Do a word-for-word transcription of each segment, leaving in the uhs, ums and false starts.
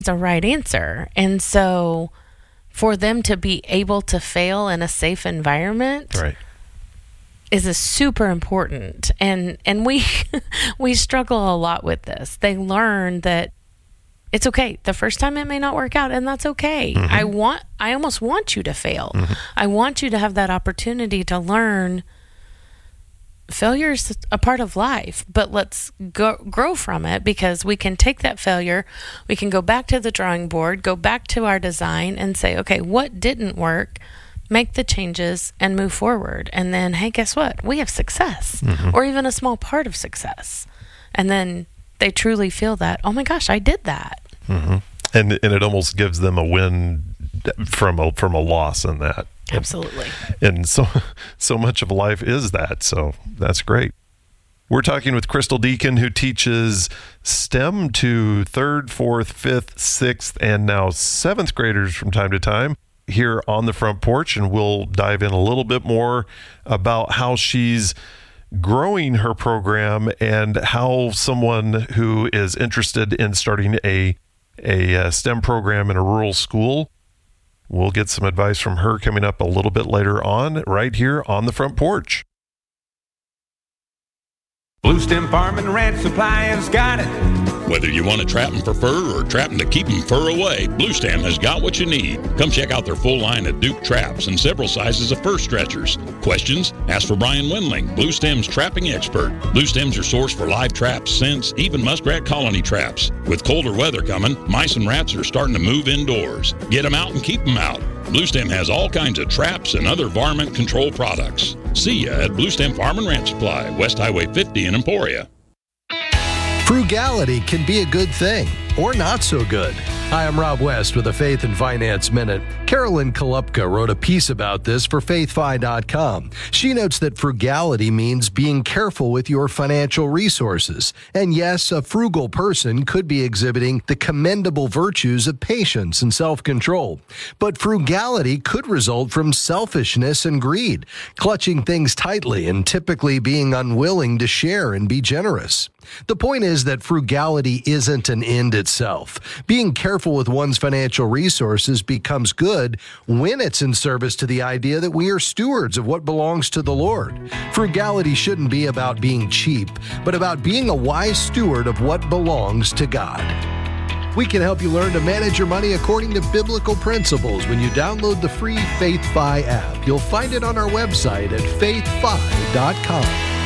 the right answer. And so for them to be able to fail in a safe environment right. is a super important. And and we we struggle a lot with this. They learn that it's okay. The first time it may not work out, and that's okay. Mm-hmm. I want I almost want you to fail. Mm-hmm. I want you to have that opportunity to learn. Failure is a part of life, but let's go, grow from it, because we can take that failure, we can go back to the drawing board, go back to our design and say, okay, what didn't work? Make the changes and move forward. And then, hey, guess what? We have success, mm-hmm. or even a small part of success. And then they truly feel that, oh my gosh, I did that. Mm-hmm. And and it almost gives them a win from a from a loss in that. Absolutely. And so so much of life is that. So that's great. We're talking with Crystal Deacon, who teaches STEM to third, fourth, fifth, sixth, and now seventh graders from time to time here on the front porch. And we'll dive in a little bit more about how she's growing her program and how someone who is interested in starting a, a STEM program in a rural school, we'll get some advice from her coming up a little bit later on, right here on the front porch. Blue Stem Farm and Ranch Supply has got it. Whether you want to trap them for fur or trap them to keep them fur away, Blue Stem has got what you need. Come check out their full line of Duke traps and several sizes of fur stretchers. Questions? Ask for Brian Wendling, Blue Stem's trapping expert. Blue Stem's your source for live traps, scents, even muskrat colony traps. With colder weather coming, mice and rats are starting to move indoors. Get them out and keep them out. Blue Stem has all kinds of traps and other varmint control products. See ya at Blue Stem Farm and Ranch Supply, West Highway fifty in Emporia. Frugality can be a good thing, or not so good. Hi, I'm Rob West with a Faith and Finance Minute. Carolyn Kolupka wrote a piece about this for faith fi dot com. She notes that frugality means being careful with your financial resources. And yes, a frugal person could be exhibiting the commendable virtues of patience and self-control. But frugality could result from selfishness and greed, clutching things tightly and typically being unwilling to share and be generous. The point is that frugality isn't an end itself. Being careful with one's financial resources becomes good when it's in service to the idea that we are stewards of what belongs to the Lord. Frugality shouldn't be about being cheap, but about being a wise steward of what belongs to God. We can help you learn to manage your money according to biblical principles when you download the free FaithFi app. You'll find it on our website at faith fi dot com.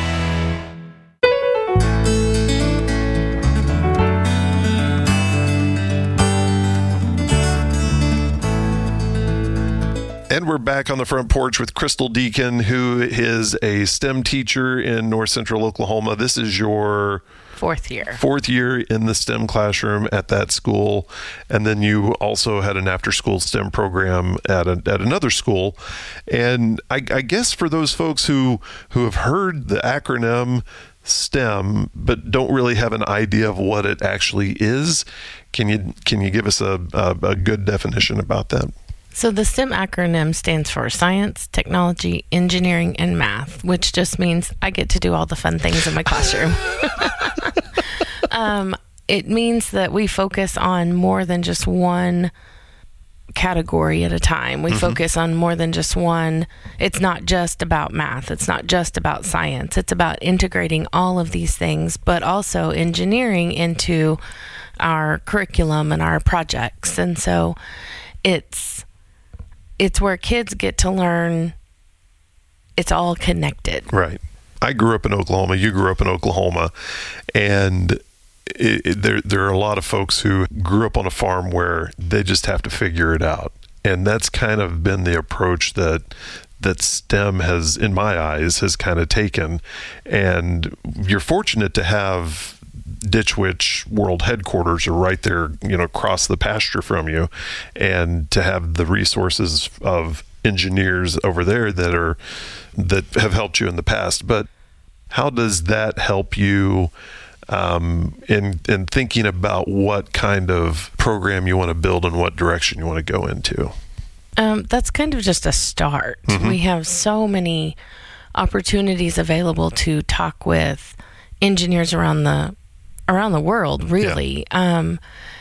And we're back on the front porch with Crystal Deacon, who is a STEM teacher in North Central Oklahoma. This is your fourth year. Fourth year in the STEM classroom at that school. And then you also had an after-school STEM program at a, at another school. And I, I guess for those folks who, who have heard the acronym STEM, but don't really have an idea of what it actually is, can you can you give us a, a, a good definition about that? So the STEM acronym stands for Science, Technology, Engineering, and Math, which just means I get to do all the fun things in my classroom. um, it means that we focus on more than just one category at a time. We mm-hmm. focus on more than just one. It's not just about math. It's not just about science. It's about integrating all of these things, but also engineering into our curriculum and our projects. And so it's it's where kids get to learn it's all connected. Right. I grew up in Oklahoma. You grew up in Oklahoma. And it, it, there there are a lot of folks who grew up on a farm where they just have to figure it out. And that's kind of been the approach that that STEM has, in my eyes, has kind of taken. And you're fortunate to have Ditch Witch World Headquarters are right there, you know, across the pasture from you, and to have the resources of engineers over there that are that have helped you in the past. But how does that help you um, in in thinking about what kind of program you want to build and what direction you want to go into? Um, that's kind of just a start. Mm-hmm. We have so many opportunities available to talk with engineers around the around the world, really. Yeah. Um,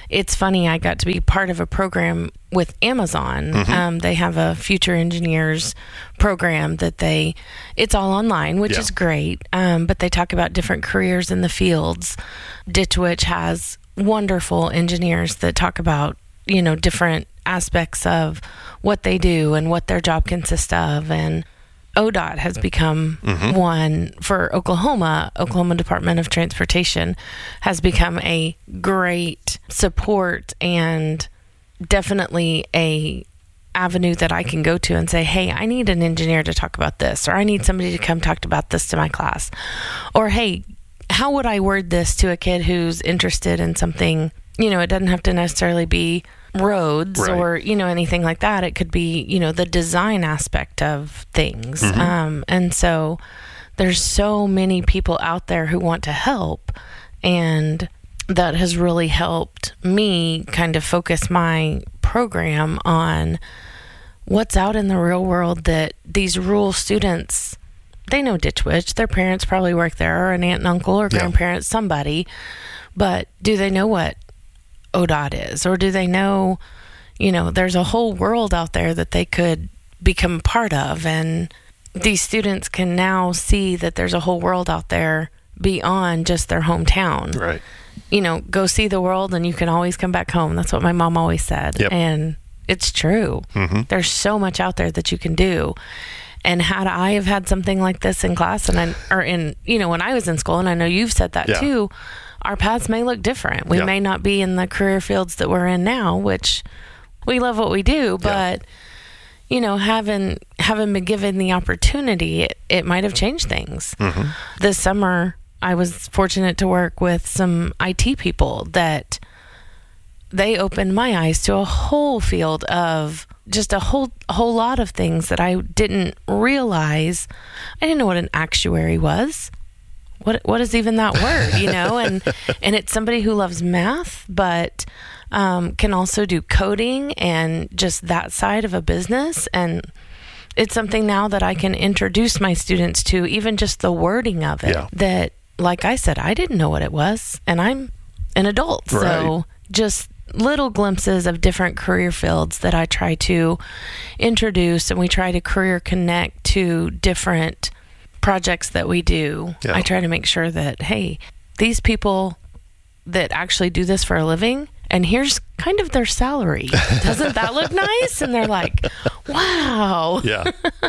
it's funny, I got to be part of a program with Amazon. Mm-hmm. Um, they have a future engineers program that they, it's all online, which yeah. is great. Um, but they talk about different careers in the fields. Ditch Witch has wonderful engineers that talk about, you know, different aspects of what they do and what their job consists of. And O D O T has become mm-hmm. one for Oklahoma. Oklahoma Department of Transportation has become a great support and definitely a avenue that I can go to and say, hey, I need an engineer to talk about this, or I need somebody to come talk about this to my class. Or, hey, how would I word this to a kid who's interested in something? You know, it doesn't have to necessarily be roads right. or, you know, anything like that. It could be, you know, the design aspect of things. Mm-hmm. Um, and so there's so many people out there who want to help, and that has really helped me kind of focus my program on what's out in the real world that these rural students, they know Ditch Witch. Their parents probably work there, or an aunt and uncle or grandparents, yeah. somebody. But do they know what O D O T is? Or do they know, you know, there's a whole world out there that they could become part of? And these students can now see that there's a whole world out there beyond just their hometown. Right. You know, go see the world and you can always come back home. That's what my mom always said. Yep. And it's true. Mm-hmm. There's so much out there that you can do. And had I have had something like this in class, and I, or in, you know, when I was in school, and I know you've said that yeah. too, our paths may look different. We yeah. may not be in the career fields that we're in now, which we love what we do, but yeah. you know, having having been given the opportunity, it, it might have changed things. Mm-hmm. This summer, I was fortunate to work with some I T people that they opened my eyes to a whole field of just a whole a whole lot of things that I didn't realize. I didn't know what an actuary was. What what is even that word, you know? And and it's somebody who loves math, but um, can also do coding and just that side of a business. And it's something now that I can introduce my students to, even just the wording of it. Yeah. That, like I said, I didn't know what it was, and I'm an adult. Right. So just little glimpses of different career fields that I try to introduce, and we try to career connect to different projects that we do. Yeah. I try to make sure that, hey, these people that actually do this for a living, and here's kind of their salary. Doesn't that look nice? And they're like, wow. Yeah.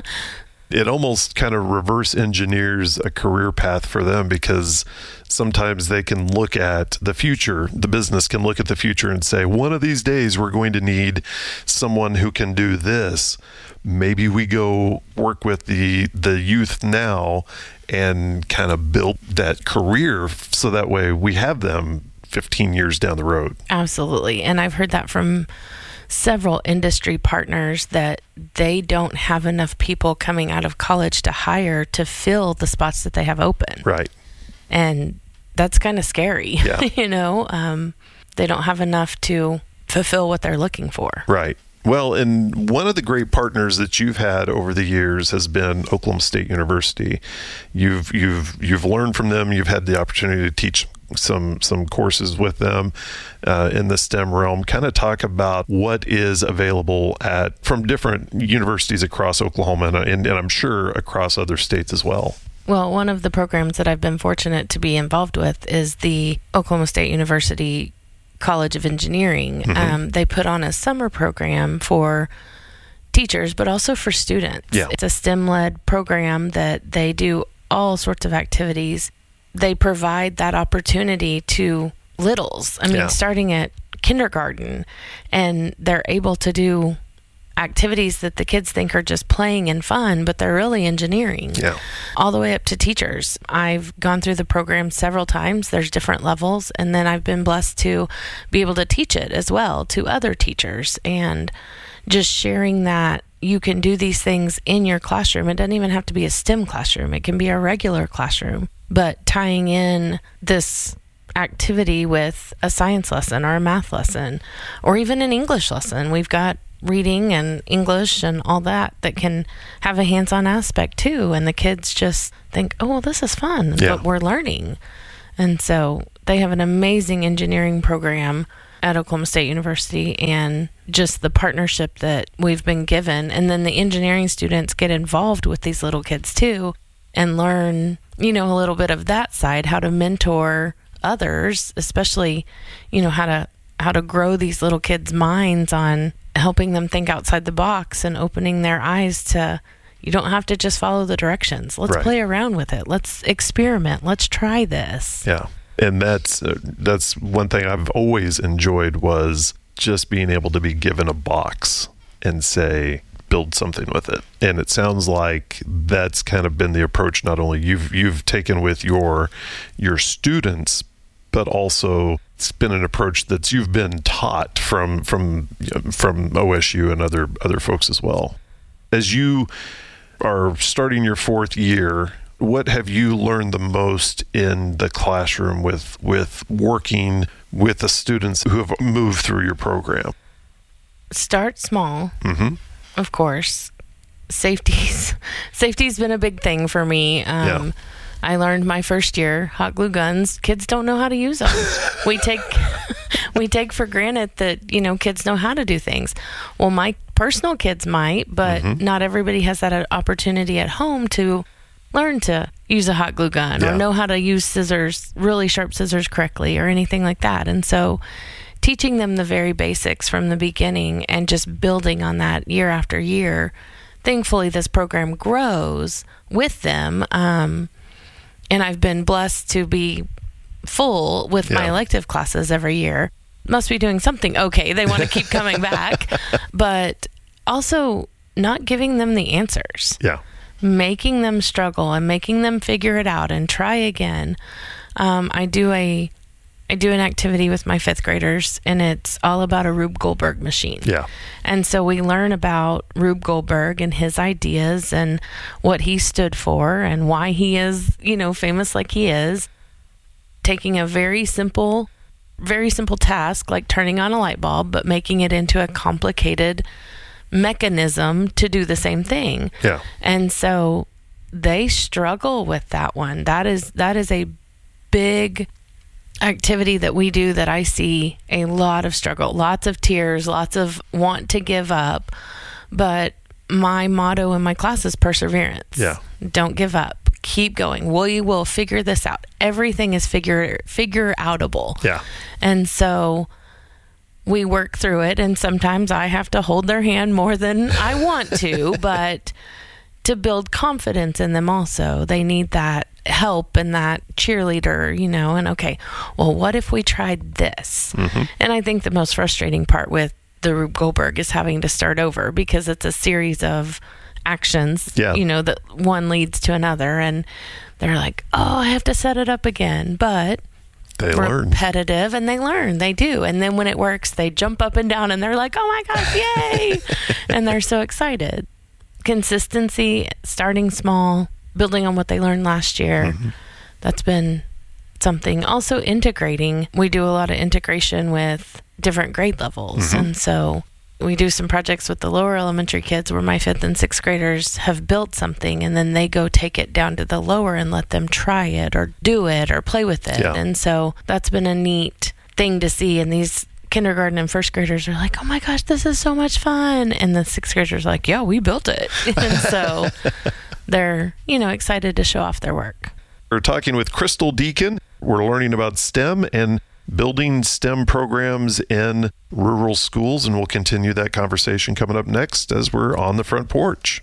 It almost kind of reverse engineers a career path for them, because sometimes they can look at the future. The business can look at the future and say, one of these days we're going to need someone who can do this. Maybe we go work with the the youth now and kind of build that career so that way we have them fifteen years down the road. Absolutely. And I've heard that from several industry partners that they don't have enough people coming out of college to hire to fill the spots that they have open. Right. And that's kind of scary. Yeah. You know, um, they don't have enough to fulfill what they're looking for. Right. Well, and one of the great partners that you've had over the years has been Oklahoma State University. You've you've you've learned from them. You've had the opportunity to teach some some courses with them uh, in the STEM realm. Kind of talk about what is available at from different universities across Oklahoma, and, and, and I'm sure across other states as well. Well, one of the programs that I've been fortunate to be involved with is the Oklahoma State University College of Engineering. Mm-hmm. Um, they put on a summer program for teachers, but also for students. Yeah. It's a STEM-led program that they do all sorts of activities. They provide that opportunity to littles. I mean, yeah. starting at kindergarten, and they're able to do activities that the kids think are just playing and fun, but they're really engineering. Yeah. All the way up to teachers. I've gone through the program several times. There's different levels, and then I've been blessed to be able to teach it as well to other teachers, and just sharing that you can do these things in your classroom. It doesn't even have to be a STEM classroom. It can be a regular classroom, but tying in this activity with a science lesson or a math lesson or even an English lesson. We've got reading and English and all that that can have a hands-on aspect too, and the kids just think, oh, well, this is fun. Yeah. But we're learning. And so they have an amazing engineering program. at Oklahoma State University and just the partnership that we've been given. And then the engineering students get involved with these little kids too and learn, you know, a little bit of that side, how to mentor others, especially, you know, how to how to grow these little kids' minds on helping them think outside the box and opening their eyes to, you don't have to just follow the directions. Let's Right. play around with it. Let's experiment. Let's try this. Yeah. And that's uh, that's one thing I've always enjoyed was just being able to be given a box and say, build something with it. And it sounds like that's kind of been the approach not only you've you've taken with your your students, but also it's been an approach that you've been taught from from from O S U and other other folks as well. As you are starting your fourth year, what have you learned the most in the classroom with with working with the students who have moved through your program? Start small, Mm-hmm. of course. Safety's safety's been a big thing for me. Um, Yeah. I learned my first year hot glue guns. Kids don't know how to use them. we take we take for granted that, you know, kids know how to do things. Well, my personal kids might, but Mm-hmm. not everybody has that opportunity at home to learn to use a hot glue gun Yeah. or know how to use scissors, really sharp scissors correctly or anything like that. And so teaching them the very basics from the beginning and just building on that year after year. Thankfully, this program grows with them. Um, and I've been blessed to be full with my Yeah. elective classes every year. Must be doing something okay. They want to keep coming back. But also not giving them the answers. Yeah. Making them struggle and making them figure it out and try again. Um, I do a I do an activity with my fifth graders, and it's all about a Rube Goldberg machine. Yeah. And so we learn about Rube Goldberg and his ideas and what he stood for and why he is, you know, famous like he is. Taking a very simple, very simple task like turning on a light bulb, but making it into a complicated mechanism to do the same thing. Yeah. And so they struggle with that one. That is that is a big activity that we do that I see a lot of struggle, lots of tears, lots of want to give up. But my motto in my class is perseverance. Yeah. Don't give up. Keep going. We will figure this out. Everything is figure figure outable. Yeah. And so we work through it, and sometimes I have to hold their hand more than I want to, but to build confidence in them also. They need that help and that cheerleader, you know, and okay, well, what if we tried this? Mm-hmm. And I think the most frustrating part with the Rube Goldberg is having to start over because it's a series of actions, Yeah. you know, that one leads to another, and they're like, oh, I have to set it up again. But They learn. repetitive, and they learn. They do. And then when it works, they jump up and down and they're like, oh my gosh, yay. And they're so excited. Consistency, starting small, building on what they learned last year. Mm-hmm. That's been something. Also integrating. We do a lot of integration with different grade levels. Mm-hmm. And so we do some projects with the lower elementary kids where my fifth and sixth graders have built something, and then they go take it down to the lower and let them try it or do it or play with it. Yeah. And so that's been a neat thing to see. And these kindergarten and first graders are like, oh my gosh, this is so much fun. And the sixth graders are like, yeah, we built it. And so they're, you know, excited to show off their work. We're talking with Crystal Deacon. We're learning about STEM and building STEM programs in rural schools, and we'll continue that conversation coming up next as we're on the front porch.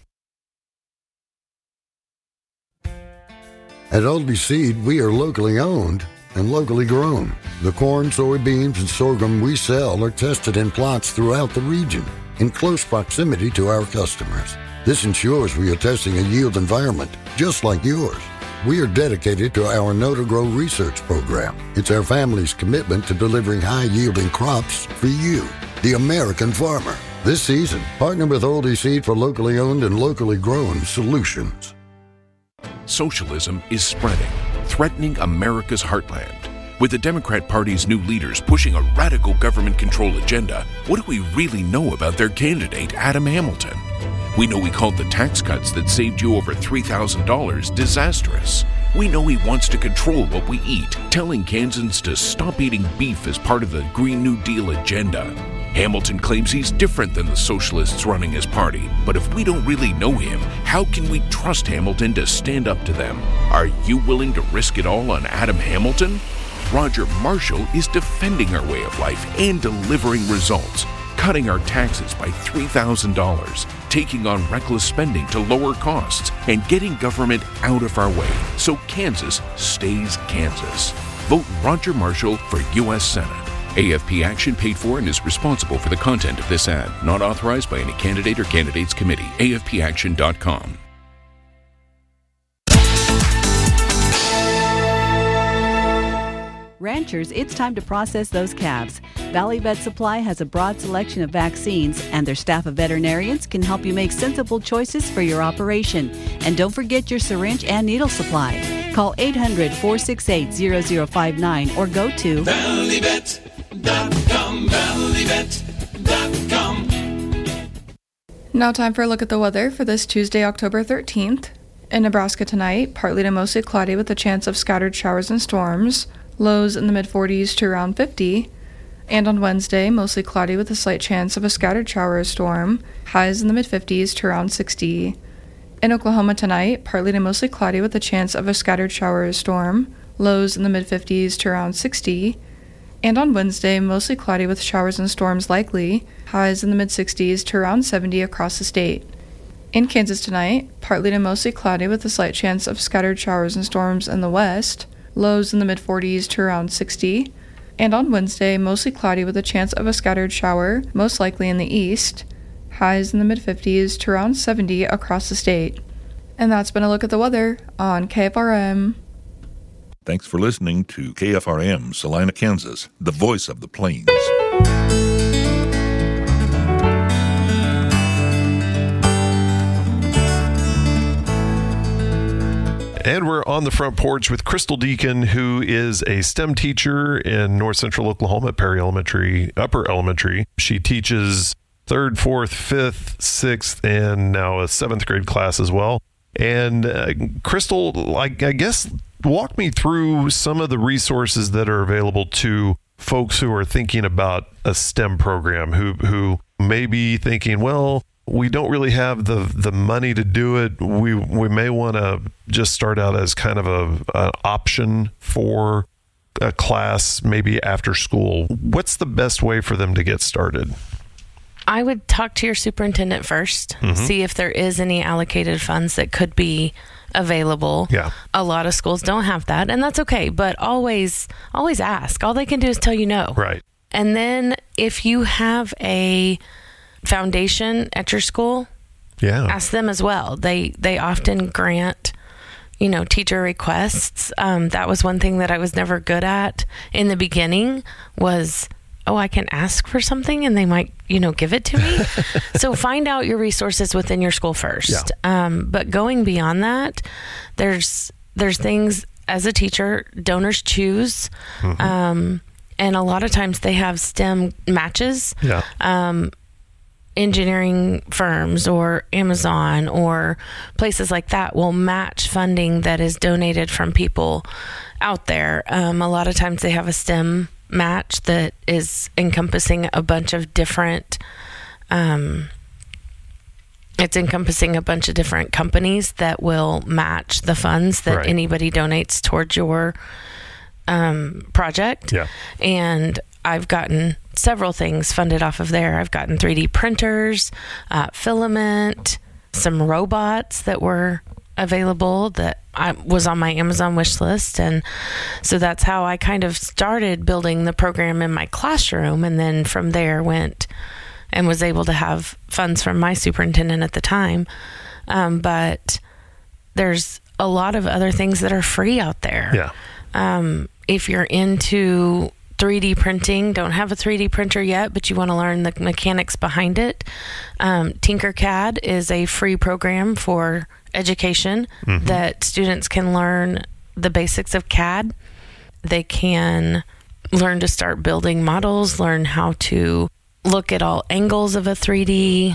At Oldie Seed, we are locally owned and locally grown. The corn, soybeans, and sorghum we sell are tested in plots throughout the region in close proximity to our customers. This ensures we are testing a yield environment just like yours. We are dedicated to our Know to Grow research program. It's our family's commitment to delivering high-yielding crops for you, the American farmer. This season, partner with Oldie Seed for locally owned and locally grown solutions. Socialism is spreading, threatening America's heartland. With the Democrat Party's new leaders pushing a radical government control agenda, what do we really know about their candidate, Adam Hamilton? We know he called the tax cuts that saved you over three thousand dollars disastrous. We know he wants to control what we eat, telling Kansans to stop eating beef as part of the Green New Deal agenda. Hamilton claims he's different than the socialists running his party, but if we don't really know him, how can we trust Hamilton to stand up to them? Are you willing to risk it all on Adam Hamilton? Roger Marshall is defending our way of life and delivering results, cutting our taxes by three thousand dollars, taking on reckless spending to lower costs, and getting government out of our way so Kansas stays Kansas. Vote Roger Marshall for U S Senate. A F P Action paid for and is responsible for the content of this ad. Not authorized by any candidate or candidates committee. A F P action dot com. Ranchers, it's time to process those calves. Valley Vet Supply has a broad selection of vaccines, and their staff of veterinarians can help you make sensible choices for your operation. And don't forget your syringe and needle supply. Call eight hundred, four six eight, zero zero five nine or go to valley vet dot com, valley vet dot com. Now time for a look at the weather for this Tuesday, October thirteenth. In Nebraska tonight, partly to mostly cloudy with a chance of scattered showers and storms. Lows in the mid forties to around fifty. And on Wednesday, mostly cloudy with a slight chance of a scattered shower or storm. Highs in the mid fifties to around sixty. In Oklahoma tonight, partly to mostly cloudy with a chance of a scattered shower or storm. Lows in the mid fifties to around sixty. And on Wednesday, mostly cloudy with showers and storms likely. Highs in the mid sixties to around seventy across the state. In Kansas tonight, partly to mostly cloudy with a slight chance of scattered showers and storms in the west. Lows in the mid forties to around sixty. And on Wednesday, mostly cloudy with a chance of a scattered shower, most likely in the east. Highs in the mid fifties to around seventy across the state. And that's been a look at the weather on K F R M. Thanks for listening to K F R M, Salina, Kansas, the voice of the plains. And we're on the front porch with Crystal Deacon, who is a STEM teacher in North Central Oklahoma at Perry Elementary, Upper Elementary. She teaches third, fourth, fifth, sixth, and now a seventh grade class as well. And uh, Crystal, like, I guess, walk me through some of the resources that are available to folks who are thinking about a STEM program, who who may be thinking, well, we don't really have the the money to do it. We we may want to just start out as kind of a an option for a class, maybe after school. What's the best way for them to get started? I would talk to your superintendent first, mm-hmm. see if there is any allocated funds that could be available. Yeah. A lot of schools don't have that, and that's okay, but always always ask. All they can do is tell you no. Right. And then if you have a foundation at your school, yeah, ask them as well. They they often grant, you know, teacher requests. Um, that was one thing that I was never good at in the beginning was, oh, I can ask for something and they might, you know, give it to me. So find out your resources within your school first. Yeah. Um, but going beyond that, there's there's things as a teacher, donors choose. Mm-hmm. Um, and a lot of times they have STEM matches. Yeah. Um, engineering firms or Amazon or places like that will match funding that is donated from people out there. Um, a lot of times they have a STEM match that is encompassing a bunch of different, um, it's encompassing a bunch of different companies that will match the funds that right. anybody donates towards your um, project. Yeah. And I've gotten several things funded off of there. I've gotten three D printers, uh, filament, some robots that were available that I was on my Amazon wish list. And so that's how I kind of started building the program in my classroom. And then from there went and was able to have funds from my superintendent at the time. Um, but there's a lot of other things that are free out there. Yeah. Um, if you're into three D printing, don't have a three D printer yet, but you want to learn the mechanics behind it. Um, Tinkercad is a free program for education mm-hmm. that students can learn the basics of C A D. They can learn to start building models, learn how to look at all angles of a three D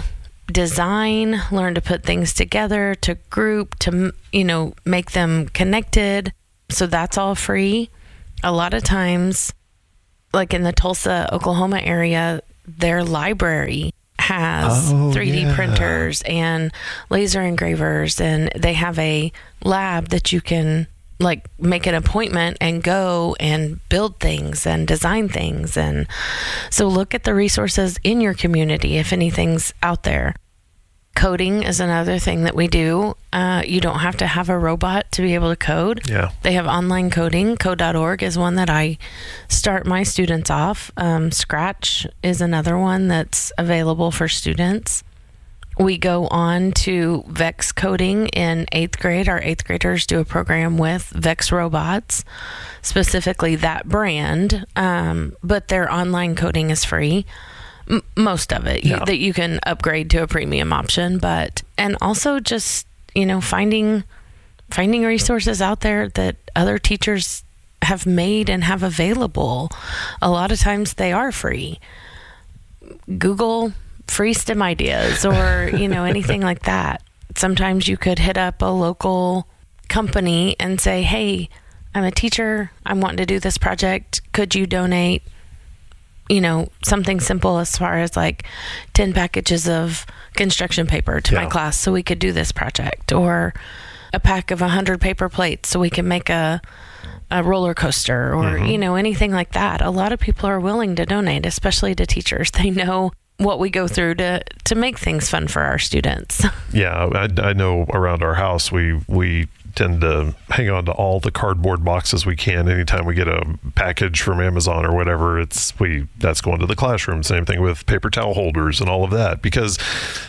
design, learn to put things together, to group, to, you know, make them connected. So that's all free. A lot of times, like in the Tulsa, Oklahoma area, their library has oh, three D yeah. printers and laser engravers, and they have a lab that you can like make an appointment and go and build things and design things. And so look at the resources in your community if anything's out there. Coding is another thing that we do. Uh, you don't have to have a robot to be able to code. Yeah. They have online coding. Code dot org is one that I start my students off. Um, Scratch is another one that's available for students. We go on to Vex Coding in eighth grade. Our eighth graders do a program with Vex Robots, specifically that brand, um, but their online coding is free. M- most of it, yeah. you, that you can upgrade to a premium option. But, and also just, you know, finding, finding resources out there that other teachers have made and have available. A lot of times they are free. Google free STEM ideas or, you know, anything like that. Sometimes you could hit up a local company and say, hey, I'm a teacher. I'm wanting to do this project. Could you donate, you know, something simple as far as like ten packages of construction paper to yeah. my class so we could do this project, or a pack of one hundred paper plates so we can make a a roller coaster, or, mm-hmm. you know, anything like that. A lot of people are willing to donate, especially to teachers. They know what we go through to, to make things fun for our students. Yeah, I, I know around our house, we, we tend to hang on to all the cardboard boxes we can. Anytime we get a package from Amazon or whatever, it's we that's going to the classroom. Same thing with paper towel holders and all of that, because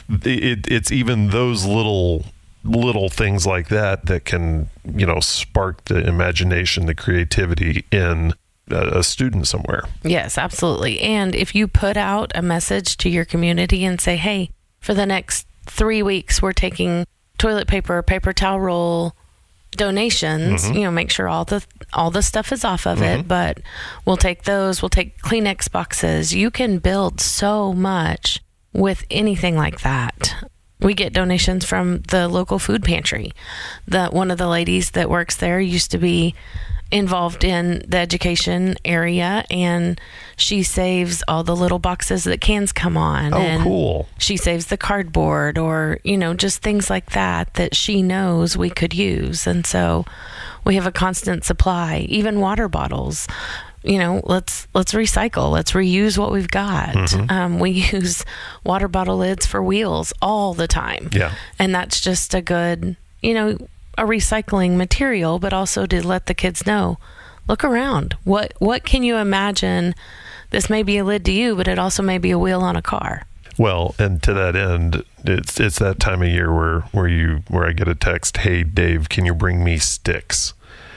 it, it's even those little little things like that that can, you know, spark the imagination, the creativity in a student somewhere. Yes, absolutely. And if you put out a message to your community and say, hey, for the next three weeks, we're taking toilet paper, paper towel roll donations, mm-hmm. you know, make sure all the all the stuff is off of mm-hmm. it, but we'll take those, we'll take Kleenex boxes. You can build so much with anything like that. We get donations from the local food pantry. The one of the ladies that works there used to be involved in the education area, and she saves all the little boxes that cans come on. Oh, and cool. She saves the cardboard, or, you know, just things like that that she knows we could use. And so we have a constant supply, even water bottles. You know, let's let's recycle, let's reuse what we've got. Mm-hmm. Um, we use water bottle lids for wheels all the time. Yeah. And that's just a good, you know, a recycling material, but also to let the kids know, look around. What what can you imagine? This may be a lid to you, but it also may be a wheel on a car. Well, and to that end, it's it's that time of year where where you where I get a text, hey Dave, can you bring me sticks?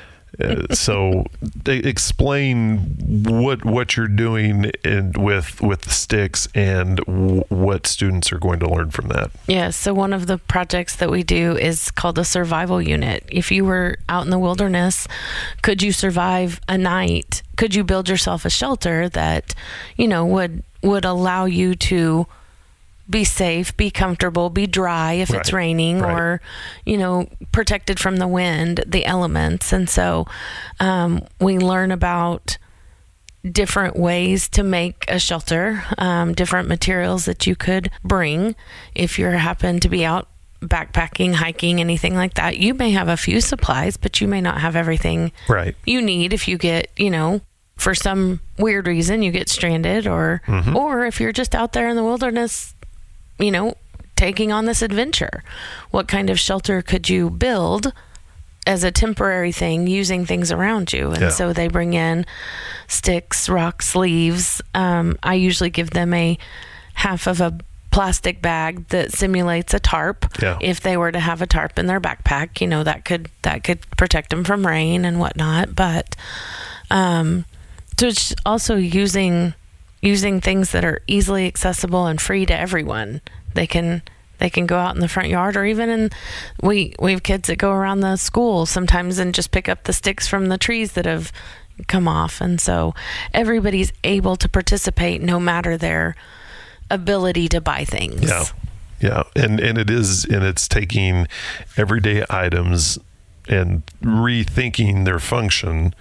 Uh, so they explain what what you're doing in, with with the sticks, and w- what students are going to learn from that. Yeah, so one of the projects that we do is called a survival unit. If you were out in the wilderness, could you survive a night? Could you build yourself a shelter that, you know, would would allow you to be safe, be comfortable, be dry if right. it's raining, right. or, you know, protected from the wind, the elements. And so um, we learn about different ways to make a shelter, um, different materials that you could bring if you happen to be out backpacking, hiking, anything like that. You may have a few supplies, but you may not have everything right. you need if you get, you know, for some weird reason you get stranded, or mm-hmm. or if you're just out there in the wilderness, you know, taking on this adventure. What kind of shelter could you build as a temporary thing using things around you? And yeah. so they bring in sticks, rocks, leaves. Um, I usually give them a half of a plastic bag that simulates a tarp. Yeah. If they were to have a tarp in their backpack, you know, that could that could protect them from rain and whatnot. But um, so it's also using using things that are easily accessible and free to everyone. They can they can go out in the front yard, or even in we we have kids that go around the school sometimes and just pick up the sticks from the trees that have come off. And so everybody's able to participate no matter their ability to buy things. Yeah. Yeah, and and it is, and it's taking everyday items and rethinking their function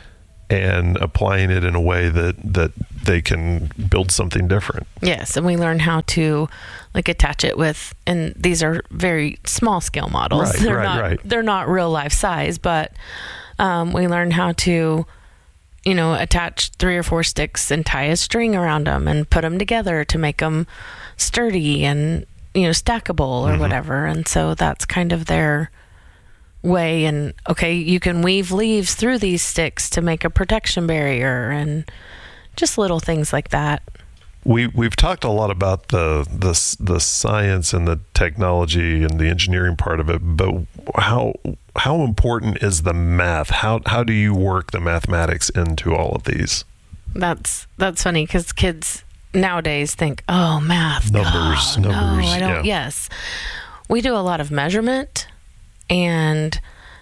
and applying it in a way that that they can build something different. Yes, and we learn how to like attach it with, and these are very small scale models. Right, they're right, not right. they're not real life size, but um, we learn how to, you know, attach three or four sticks and tie a string around them and put them together to make them sturdy and, you know, stackable or mm-hmm. whatever. And so that's kind of their way. And okay, you can weave leaves through these sticks to make a protection barrier and just little things like that. We we've talked a lot about the the the science and the technology and the engineering part of it, but how how important is the math? How how do you work the mathematics into all of these? That's that's funny because kids nowadays think, oh, math, numbers, oh, numbers. No, I don't. Yeah. Yes, we do a lot of measurement, and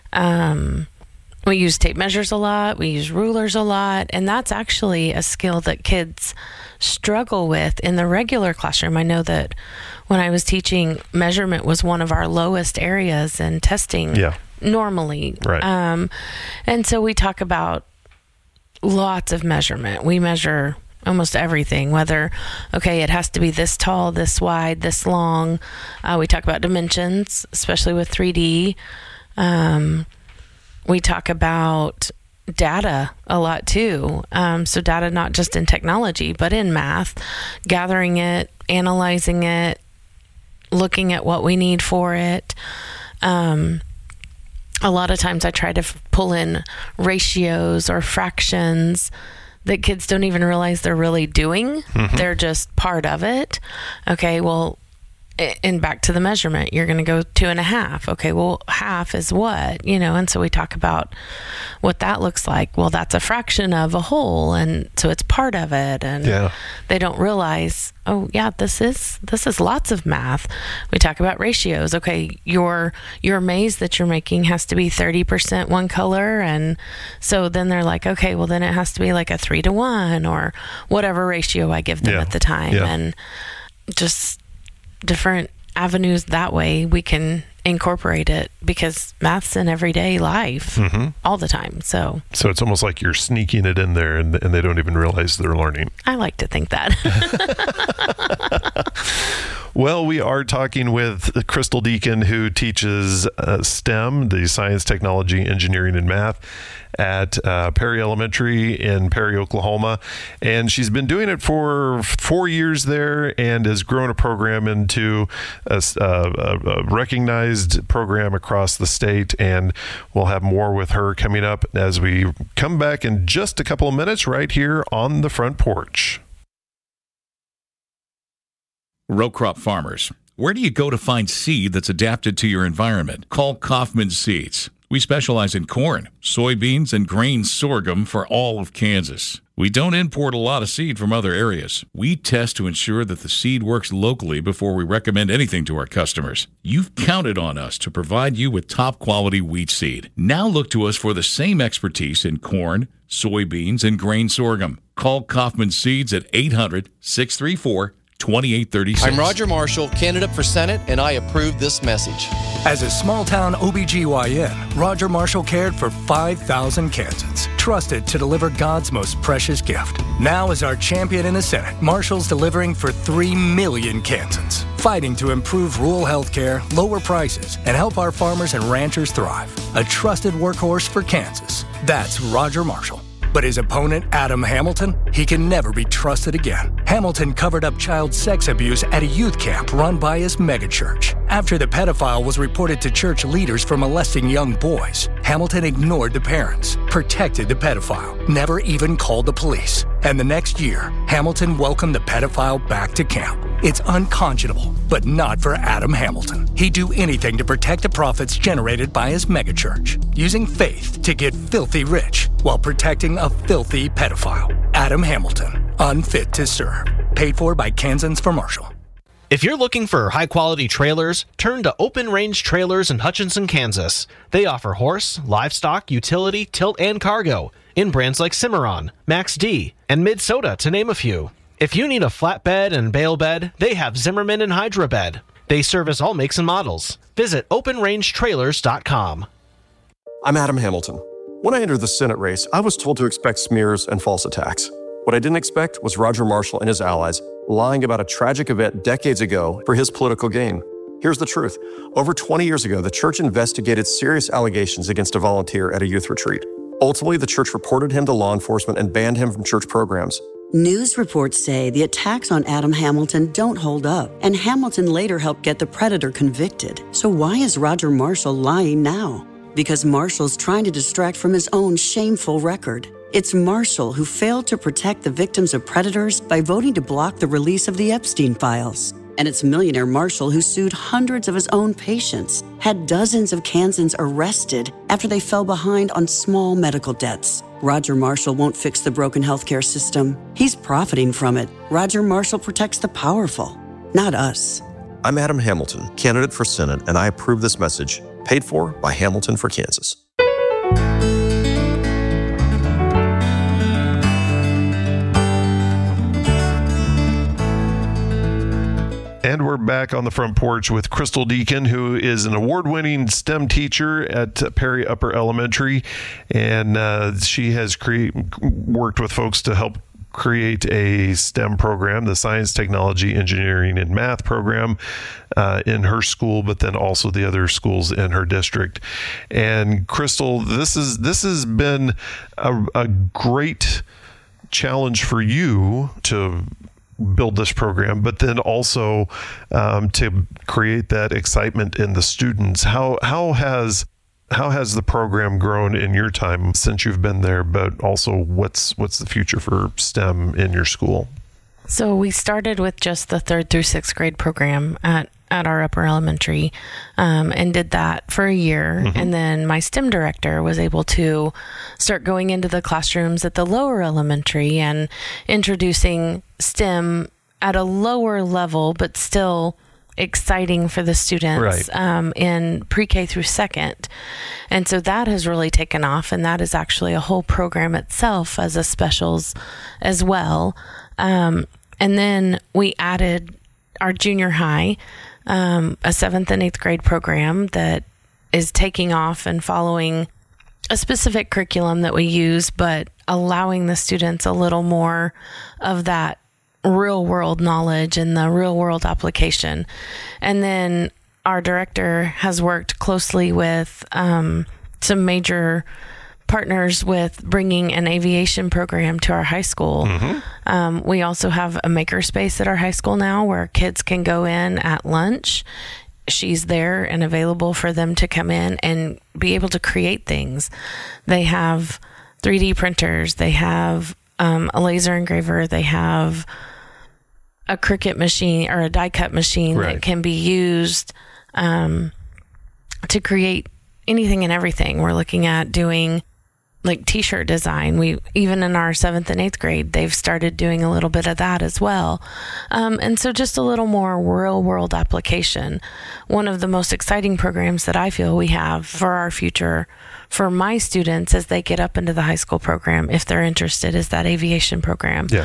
um, we use tape measures a lot. We use rulers a lot, and that's actually a skill that kids struggle with in the regular classroom. I know that when I was teaching, measurement was one of our lowest areas in testing. Yeah. Normally, right? Um, and so we talk about lots of measurement. We measure almost everything, whether, okay, it has to be this tall, this wide, this long. Uh, we talk about dimensions, especially with three D. Um, we talk about data a lot too. Um, so data not just in technology, but in math, gathering it, analyzing it, looking at what we need for it. Um, a lot of times I try to f- pull in ratios or fractions that kids don't even realize they're really doing. Mm-hmm. They're just part of it. Okay, well, and back to the measurement, you're going to go two and a half. Okay, well, half is what? You know, and so we talk about what that looks like. Well, that's a fraction of a whole, and so it's part of it. And yeah. they don't realize, oh, yeah, this is this is lots of math. We talk about ratios. Okay, your your maize that you're making has to be thirty percent one color, and so then they're like, okay, well, then it has to be like a three to one or whatever ratio I give them yeah. at the time, yeah. and just different avenues that way we can incorporate it, because math's in everyday life mm-hmm. all the time. So so it's almost like you're sneaking it in there, and, and they don't even realize they're learning. I like to think that. Well, we are talking with Crystal Deacon, who teaches uh, STEM, the science, technology, engineering, and math at uh, Perry Elementary in Perry, Oklahoma. And she's been doing it for four years there and has grown a program into a, a, a recognized program across the state. And we'll have more with her coming up as we come back in just a couple of minutes right here on the front porch. Row crop farmers, where do you go to find seed that's adapted to your environment? Call Kaufman Seeds. We specialize in corn, soybeans, and grain sorghum for all of Kansas. We don't import a lot of seed from other areas. We test to ensure that the seed works locally before we recommend anything to our customers. You've counted on us to provide you with top-quality wheat seed. Now look to us for the same expertise in corn, soybeans, and grain sorghum. Call Kaufman Seeds at eight hundred, six three four, twenty-eight thirty-six. I'm Roger Marshall, candidate for Senate, and I approve this message. As a small-town O B G Y N, Roger Marshall cared for five thousand Kansans, trusted to deliver God's most precious gift. Now as our champion in the Senate, Marshall's delivering for three million Kansans, fighting to improve rural health care, lower prices, and help our farmers and ranchers thrive. A trusted workhorse for Kansas. That's Roger Marshall. But his opponent, Adam Hamilton, he can never be trusted again. Hamilton covered up child sex abuse at a youth camp run by his megachurch. After the pedophile was reported to church leaders for molesting young boys, Hamilton ignored the parents, protected the pedophile, never even called the police. And the next year, Hamilton welcomed the pedophile back to camp. It's unconscionable, but not for Adam Hamilton. He'd do anything to protect the profits generated by his megachurch, using faith to get filthy rich while protecting a filthy pedophile. Adam Hamilton, unfit to serve. Paid for by Kansans for Marshall. If you're looking for high-quality trailers, turn to Open Range Trailers in Hutchinson, Kansas. They offer horse, livestock, utility, tilt, and cargo in brands like Cimarron, Max D, and Mid-Soda, to name a few. If you need a flatbed and bale bed, they have Zimmerman and Hydra Bed. They service all makes and models. Visit open range trailers dot com. I'm Adam Hamilton. When I entered the Senate race, I was told to expect smears and false attacks. What I didn't expect was Roger Marshall and his allies lying about a tragic event decades ago for his political gain. Here's the truth. Over twenty years ago, the church investigated serious allegations against a volunteer at a youth retreat. Ultimately, the church reported him to law enforcement and banned him from church programs. News reports say the attacks on Adam Hamilton don't hold up, and Hamilton later helped get the predator convicted. So why is Roger Marshall lying now? Because Marshall's trying to distract from his own shameful record. It's Marshall who failed to protect the victims of predators by voting to block the release of the Epstein files. And it's millionaire Marshall who sued hundreds of his own patients, had dozens of Kansans arrested after they fell behind on small medical debts. Roger Marshall won't fix the broken healthcare system. He's profiting from it. Roger Marshall protects the powerful, not us. I'm Adam Hamilton, candidate for Senate, and I approve this message, paid for by Hamilton for Kansas. And we're back on the front porch with Crystal Deacon, who is an award-winning STEM teacher at Perry Upper Elementary. And uh, she has cre- worked with folks to help create a STEM program, the science, technology, engineering, and math program uh, in her school, but then also the other schools in her district. And Crystal, this is this has been a, a great challenge for you to build this program, but then also um, to create that excitement in the students. How how has how has the program grown in your time since you've been there? But also, what's what's the future for STEM in your school? So we started with just the third through sixth grade program at at our upper elementary, um, and did that for a year. Mm-hmm. And then my STEM director was able to start going into the classrooms at the lower elementary and introducing STEM at a lower level, but still exciting for the students, right. um, in pre-K through second. And so that has really taken off, and that is actually a whole program itself as a specials as well. Um, and then we added our junior high, um, a seventh and eighth grade program that is taking off and following a specific curriculum that we use, but allowing the students a little more of that real world knowledge and the real world application. And then our director has worked closely with um, some major partners with bringing an aviation program to our high school. Mm-hmm. Um, we also have a makerspace at our high school now where kids can go in at lunch. She's there and available for them to come in and be able to create things. They have three D printers. They have um, a laser engraver. They have a Cricut machine or a die cut machine right. that can be used um, to create anything and everything. We're looking at doing like t-shirt design. We even in our seventh and eighth grade, they've started doing a little bit of that as well. Um, and so just a little more real world application. One of the most exciting programs that I feel we have for our future for my students as they get up into the high school program, if they're interested, is that aviation program. Yeah.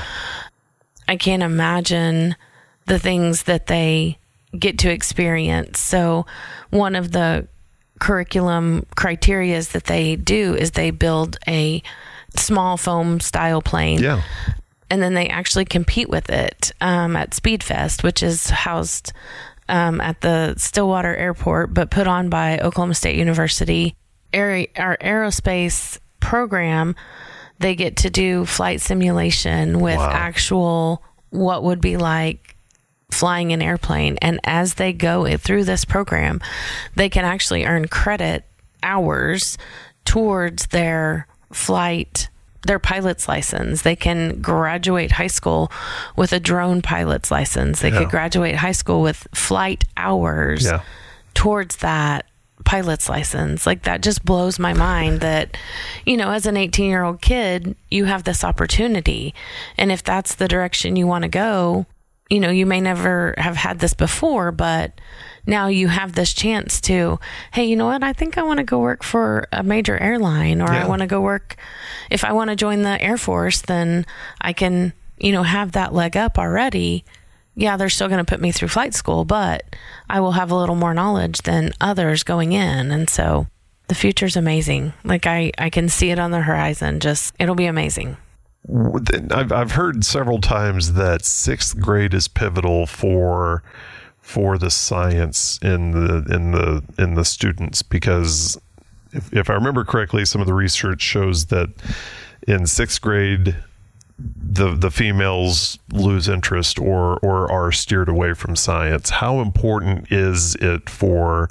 I can't imagine the things that they get to experience. So one of the curriculum criterias that they do is they build a small foam style plane. Yeah. And then they actually compete with it um, at Speedfest, which is housed um, at the Stillwater Airport, but put on by Oklahoma State University. Aer- our aerospace program, they get to do flight simulation with wow. actual what would be like flying an airplane. And as they go through this program, they can actually earn credit hours towards their flight, their pilot's license. They can graduate high school with a drone pilot's license. They yeah. could graduate high school with flight hours yeah. towards that pilot's license. Like, that just blows my mind that, you know, as an eighteen year old kid, you have this opportunity. And if that's the direction you want to go, you know, you may never have had this before, but now you have this chance to, hey, you know what? I think I want to go work for a major airline, or yeah. I want to go work, if I want to join the Air Force, then I can, you know, have that leg up already yeah, they're still going to put me through flight school, but I will have a little more knowledge than others going in. And so the future's amazing. Like I, I can see it on the horizon. Just, it'll be amazing. I've, I've heard several times that sixth grade is pivotal for for the science in the in the in the students, because if, if I remember correctly, some of the research shows that in sixth grade the the females lose interest or or are steered away from science. How important is it for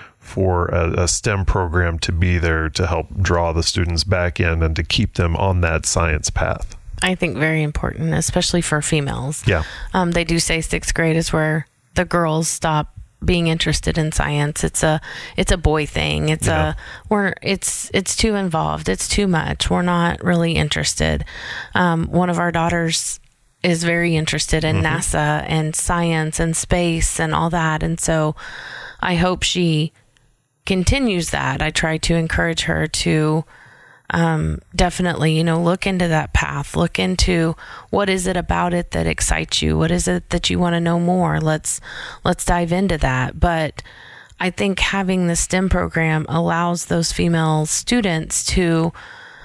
for a, a STEM program to be there to help draw the students back in and to keep them on that science path? I think very important, especially for females. Yeah. Um, they do say sixth grade is where the girls stop being interested in science. It's a it's a boy thing. It's yeah. a we're it's it's too involved. It's too much. We're not really interested. Um, one of our daughters is very interested in mm-hmm. NASA and science and space and all that, and so I hope she continues that. I try to encourage her to um, definitely, you know, look into that path, look into what is it about it that excites you? What is it that you want to know more? Let's, let's dive into that. But I think having the STEM program allows those female students to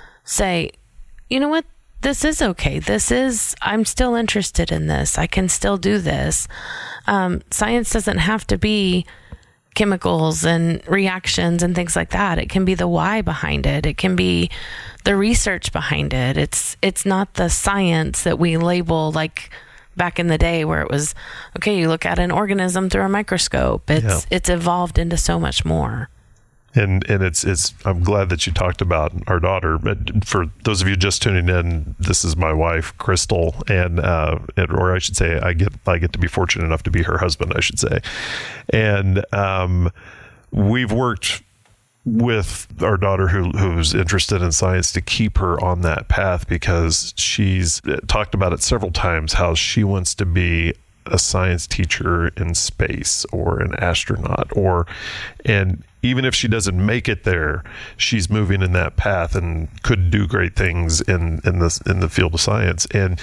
say, you know what? This is okay. This is, I'm still interested in this. I can still do this. Um, science doesn't have to be chemicals and reactions and things like that. It can be the why behind it. It can be the research behind it. It's it's not the science that we label like back in the day where it was, okay, you look at an organism through a microscope. It's yeah. it's evolved into so much more. And and it's it's I'm glad that you talked about our daughter. But for those of you just tuning in, this is my wife, Crystal, and uh, or I should say, I get I get to be fortunate enough to be her husband, I should say. And um, we've worked with our daughter who who's interested in science to keep her on that path, because she's talked about it several times how she wants to be a science teacher in space or an astronaut, or and even if she doesn't make it there, she's moving in that path and could do great things in in this in the field of science. And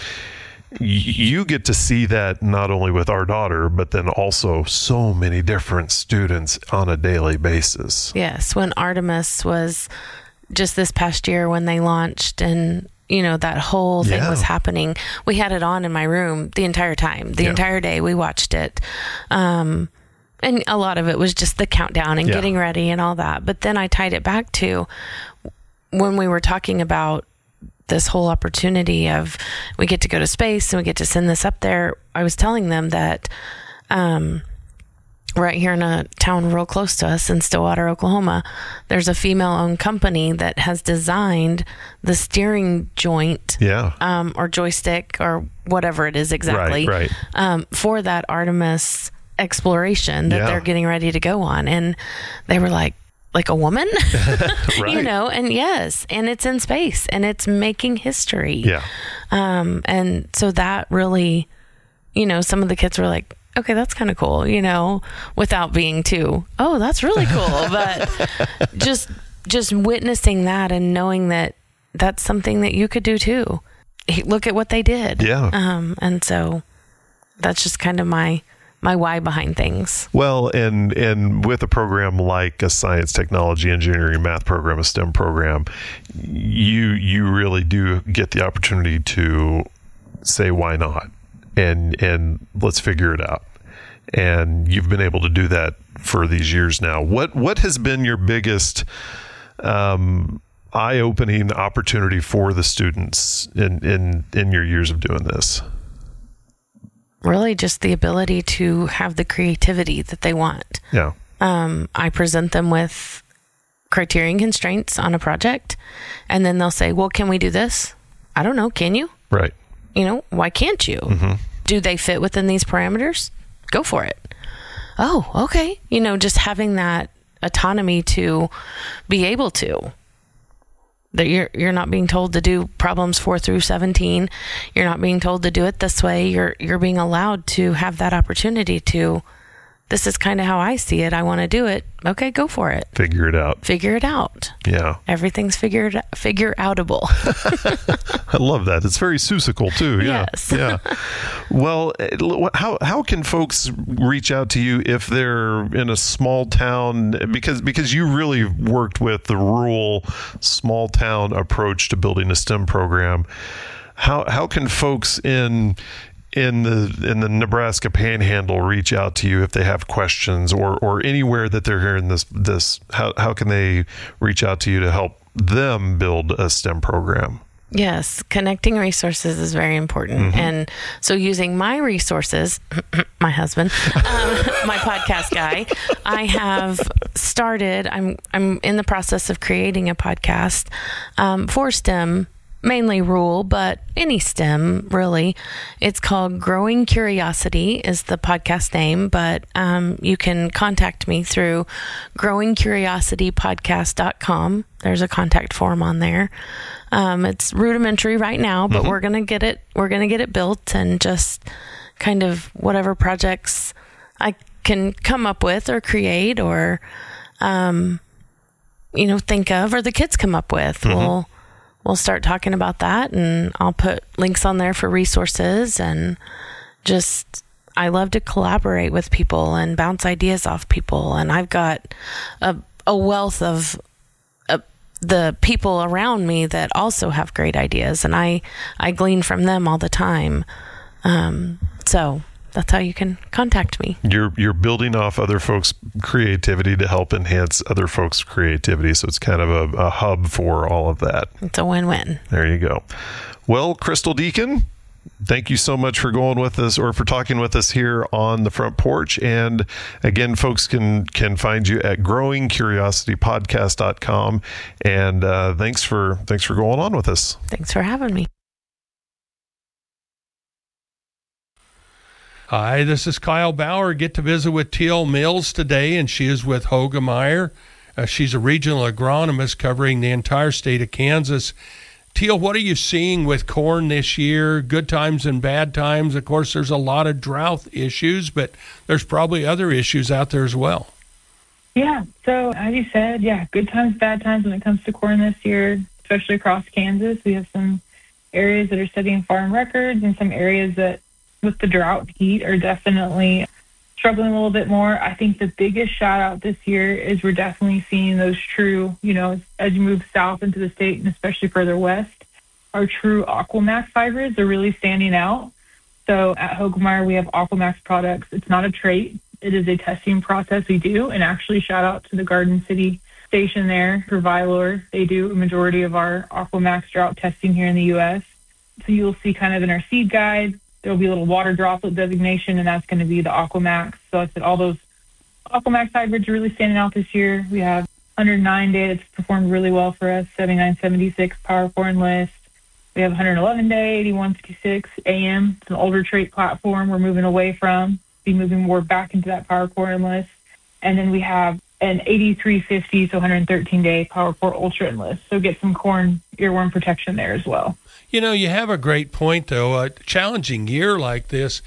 you get to see that not only with our daughter, but then also so many different students on a daily basis. Yes, when Artemis was just this past year when they launched, and you know, that whole thing yeah. was happening. We had it on in my room the entire time, the yeah. entire day. We watched it. Um, and a lot of it was just the countdown and yeah. getting ready and all that. But then I tied it back to when we were talking about this whole opportunity of we get to go to space and we get to send this up there. I was telling them that, um, right here in a town real close to us in Stillwater, Oklahoma, there's a female-owned company that has designed the steering joint yeah. um, or joystick or whatever it is exactly right, right. Um, for that Artemis exploration that yeah. they're getting ready to go on. And they were like, like a woman, right. you know, and yes, and it's in space and it's making history. Yeah. Um, and so that really, you know, some of the kids were like, okay, that's kind of cool, you know, without being too, oh, that's really cool. But just, just witnessing that and knowing that that's something that you could do too. Look at what they did. Yeah. Um, and so that's just kind of my, my why behind things. Well, and, and with a program like a science, technology, engineering, math program, a STEM program, you, you really do get the opportunity to say, why not? And and let's figure it out. And you've been able to do that for these years now. What what has been your biggest um, eye-opening opportunity for the students in, in, in your years of doing this? Really just the ability to have the creativity that they want. Yeah. Um, I present them with criterion constraints on a project, and then they'll say, well, can we do this? I don't know. Can you? Right. You know, why can't you? Mm-hmm. Do they fit within these parameters? Go for it. Oh, okay. You know, just having that autonomy to be able to. That you're you're not being told to do problems four through seventeen. You're not being told to do it this way. You're you're being allowed to have that opportunity to this is kind of how I see it. I want to do it. Okay, go for it. Figure it out. Figure it out. Yeah. Everything's figured figure outable. I love that. It's very Seussical too. Yeah. Yes. Yeah. Well, how how can folks reach out to you if they're in a small town? Because because you really worked with the rural small town approach to building a STEM program. How how can folks in in the in the Nebraska Panhandle reach out to you if they have questions, or or anywhere that they're hearing this this how how can they reach out to you to help them build a STEM program? Yes, connecting resources is very important. Mm-hmm. And so using my resources, my husband, um, my podcast guy, I have started, I'm I'm in the process of creating a podcast um, for STEM, mainly rural, but any STEM, really. It's called Growing Curiosity is the podcast name, but um, you can contact me through growing curiosity podcast dot com. There's a contact form on there. Um, it's rudimentary right now, but mm-hmm. we're gonna get it. We're gonna get it built, and just kind of whatever projects I can come up with or create, or um, you know, think of, or the kids come up with. Mm-hmm. We'll we'll start talking about that, and I'll put links on there for resources. And just, I love to collaborate with people and bounce ideas off people, and I've got a a wealth of the people around me that also have great ideas, and I, I glean from them all the time. Um, so that's how you can contact me. You're you're building off other folks' creativity to help enhance other folks' creativity. So it's kind of a, a hub for all of that. It's a win-win. There you go. Well, Crystal Deacon, thank you so much for going with us, or for talking with us here on the Front Porch. And again, folks can can find you at growing curiosity podcast dot com. And uh, thanks for thanks for going on with us. Thanks for having me. Hi, this is Kyle Bauer. Get to visit with Teal Mills today, and she is with Hoegemeyer. Uh, she's a regional agronomist covering the entire state of Kansas. Teal, what are you seeing with corn this year? Good times and bad times. Of course, there's a lot of drought issues, but there's probably other issues out there as well. Yeah, so as you said, yeah, good times, bad times when it comes to corn this year, especially across Kansas. We have some areas that are setting farm records, and some areas that, with the drought heat, are definitely struggling a little bit more. I think the biggest shout out this year is we're definitely seeing those true, you know, as you move south into the state, and especially further west, our true Aquamax hybrids are really standing out. So at Hoegemeyer, we have Aquamax products. It's not a trait. It is a testing process we do. And actually, shout out to the Garden City station there for Vylor. They do a majority of our Aquamax drought testing here in the U S. So you'll see kind of in our seed guide, there'll be a little water droplet designation, and that's going to be the Aquamax. So I said all those Aquamax hybrids are really standing out this year. We have one oh nine day that's performed really well for us, seventy-nine seventy-six Power Corn List. We have one eleven day, eighty-one fifty-six A M. It's an older trait platform we're moving away from, be moving more back into that Power Corn List. And then we have an eighty-three fifty, so one thirteen day Power Corn Ultra Enlist. So get some corn earworm protection there as well. You know, you have a great point, though. A challenging year like this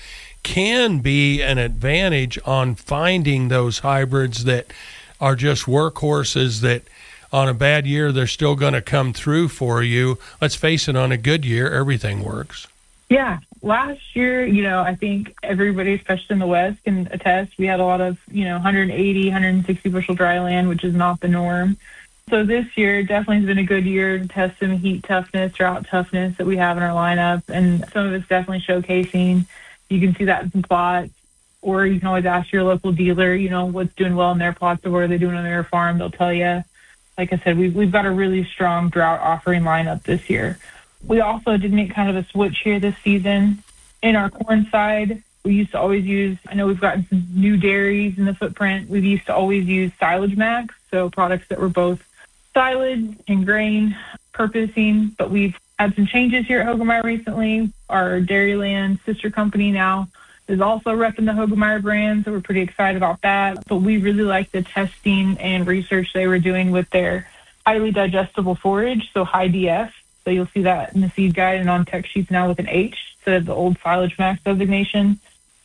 can be an advantage on finding those hybrids that are just workhorses that on a bad year, they're still going to come through for you. Let's face it, on a good year, everything works. Yeah. Last year, you know, I think everybody, especially in the West, can attest. We had a lot of, you know, one eighty, one sixty bushel dry land, which is not the norm. So this year definitely has been a good year to test some heat toughness, drought toughness that we have in our lineup. And some of it's definitely showcasing. You can see that in some plots, or you can always ask your local dealer, you know, what's doing well in their plots or what are they doing on their farm. They'll tell you. Like I said, we've, we've got a really strong drought offering lineup this year. We also did make kind of a switch here this season. In our corn side, we used to always use, I know we've gotten some new dairies in the footprint. We've used to always use Silage Max, so products that were both silage and grain purposing, but we've had some changes here at Hoegemeyer recently. Our Dairyland sister company now is also repping the Hoegemeyer brand, so we're pretty excited about that. But we really like the testing and research they were doing with their highly digestible forage, so high D F. So you'll see that in the seed guide and on tech sheets now with an H instead of the old Silage Max designation.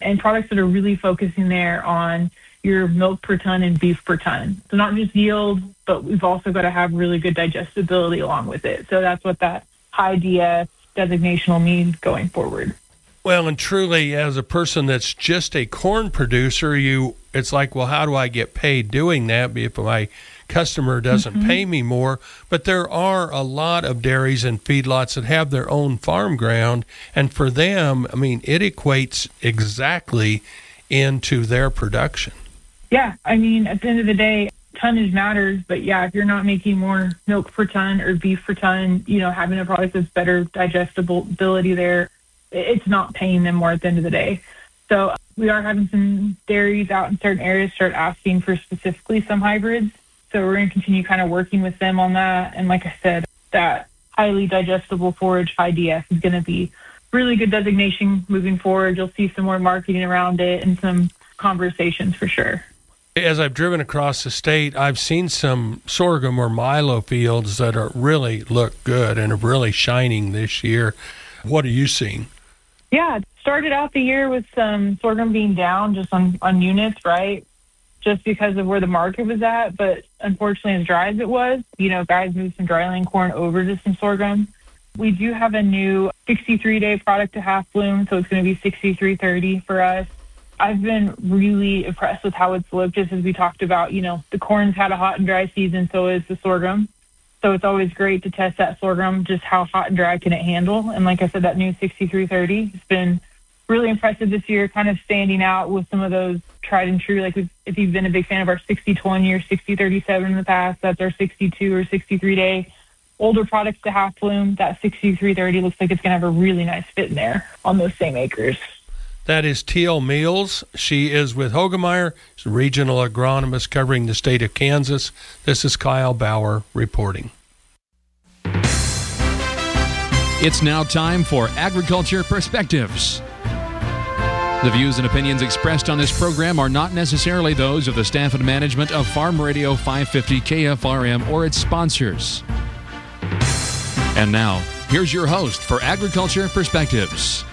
and products that are really focusing there on your milk per ton and beef per ton. So not just yield, but we've also got to have really good digestibility along with it. So that's what that high D S designation will mean going forward. Well, and truly, as a person that's just a corn producer, you it's like, well, how do I get paid doing that if my customer doesn't mm-hmm. pay me more? But there are a lot of dairies and feedlots that have their own farm ground, and for them, I mean, it equates exactly into their production. Yeah, I mean, at the end of the day, tonnage matters, but yeah, if you're not making more milk per ton or beef per ton, you know, having a product that's better digestibility there, it's not paying them more at the end of the day. So we are having some dairies out in certain areas start asking for specifically some hybrids. So we're going to continue kind of working with them on that. And like I said, that highly digestible forage high D S is going to be really good designation moving forward. You'll see some more marketing around it and some conversations for sure. As I've driven across the state, I've seen some sorghum or milo fields that are really look good and are really shining this year. What are you seeing? Yeah, it started out the year with some sorghum being down just on, on units, right? Just because of where the market was at. But unfortunately, as dry as it was, you know, guys moved some dryland corn over to some sorghum. We do have a new sixty-three day product to half bloom, so it's going to be sixty-three thirty for us. I've been really impressed with how it's looked, just as we talked about. You know, the corn's had a hot and dry season, so is the sorghum. So it's always great to test that sorghum, just how hot and dry can it handle. And like I said, that new sixty-three thirty has been really impressive this year, kind of standing out with some of those tried and true. Like if you've been a big fan of our sixty twenty or sixty thirty-seven in the past, that's our sixty-two or sixty-three day older products to half bloom. That sixty-three thirty looks like it's going to have a really nice fit in there on those same acres. That is Teal Mills. She is with Hoegemeyer. She's a regional agronomist covering the state of Kansas. This is Kyle Bauer reporting. It's now time for Agriculture Perspectives. The views and opinions expressed on this program are not necessarily those of the staff and management of Farm Radio five fifty K F R M or its sponsors. And now, here's your host for Agriculture Perspectives.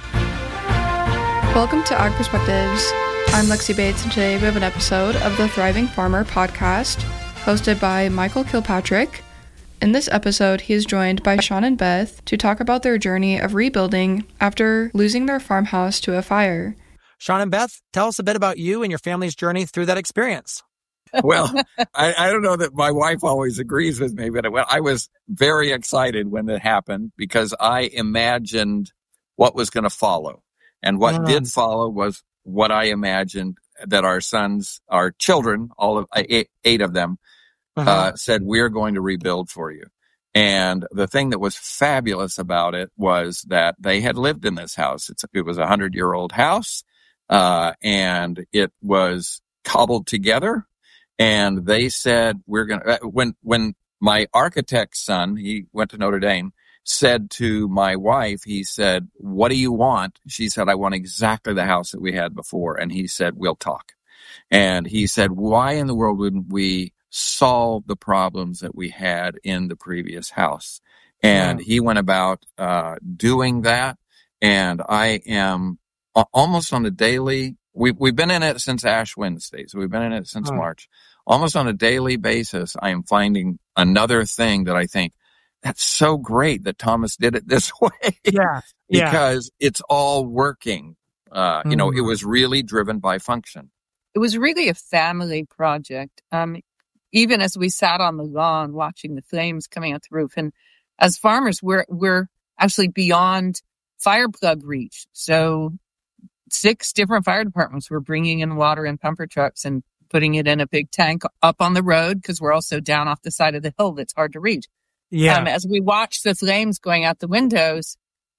Welcome to Ag Perspectives. I'm Lexi Bates, and today we have an episode of the Thriving Farmer podcast, hosted by Michael Kilpatrick. In this episode, he is joined by Sean and Beth to talk about their journey of rebuilding after losing their farmhouse to a fire. Sean and Beth, tell us a bit about you and your family's journey through that experience. Well, I, I don't know that my wife always agrees with me, but I was very excited when it happened because I imagined what was going to follow. And what uh-huh. did follow was what I imagined that our sons, our children, all of eight, eight of them, uh-huh. uh, said, we're going to rebuild for you. And the thing that was fabulous about it was that they had lived in this house. It's, it was a hundred year old house, uh, and it was cobbled together. And they said, we're going to, when, when my architect's son, he went to Notre Dame, said to my wife, he said, what do you want? She said, I want exactly the house that we had before. And he said, we'll talk. And he said, why in the world wouldn't we solve the problems that we had in the previous house? And yeah. he went about uh doing that. And I am almost on a daily, we've, we've been in it since Ash Wednesday. So we've been in it since oh. March. Almost on a daily basis, I am finding another thing that I think, that's so great that Thomas did it this way. Yeah. yeah. Because it's all working. Uh, mm. You know, it was really driven by function. It was really a family project. Um, even as we sat on the lawn watching the flames coming out the roof. And as farmers, we're, we're actually beyond fire plug reach. So six different fire departments were bringing in water in pumper trucks and putting it in a big tank up on the road because we're also down off the side of the hill that's hard to reach. Yeah. Um, as we watched the flames going out the windows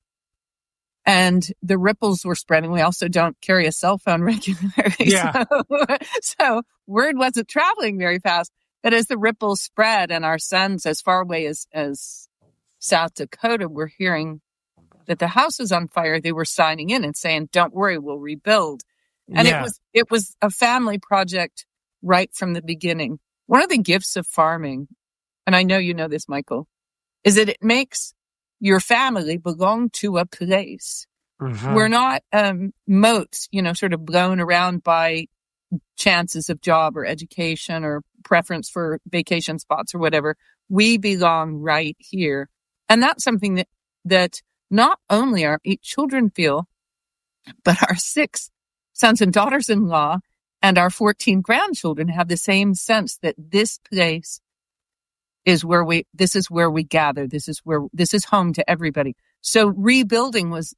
and the ripples were spreading, we also don't carry a cell phone regularly. Yeah. So, so word wasn't traveling very fast. But as the ripples spread and our sons as far away as, as South Dakota were hearing that the house was on fire, they were signing in and saying, don't worry, we'll rebuild. And yeah. it was, it was a family project right from the beginning. One of the gifts of farming, and I know you know this, Michael, is that it makes your family belong to a place. Mm-hmm. We're not um, moats, you know, sort of blown around by chances of job or education or preference for vacation spots or whatever. We belong right here. And that's something that, that not only our eight children feel, but our six sons and daughters-in-law and our fourteen grandchildren have the same sense that this place is where we, this is where we gather. This is where, this is home to everybody. So rebuilding was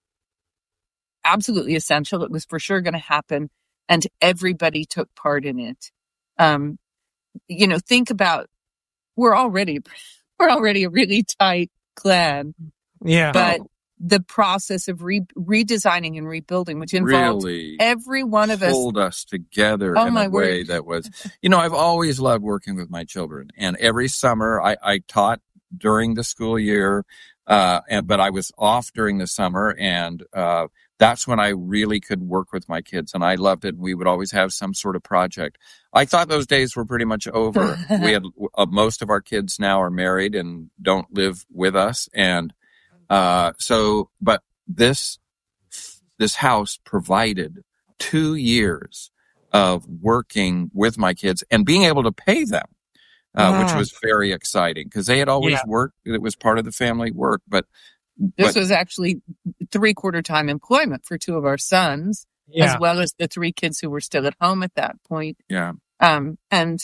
absolutely essential. It was for sure going to happen. And everybody took part in it. Um, you know, think about, we're already, we're already a really tight clan. Yeah. But the process of re- redesigning and rebuilding, which involved really every one of us, pulled us together oh, in my a way word. that was, you know, I've always loved working with my children. And every summer I, I taught during the school year, uh, and, but I was off during the summer, and, uh, that's when I really could work with my kids, and I loved it. We would always have some sort of project. I thought those days were pretty much over. We had uh, most of our kids now are married and don't live with us, and uh, so. But this this house provided two years of working with my kids and being able to pay them, uh, wow. which was very exciting because they had always yeah. worked. It was part of the family work, but. This but, was actually three-quarter time employment for two of our sons, yeah. as well as the three kids who were still at home at that point. Yeah. Um, and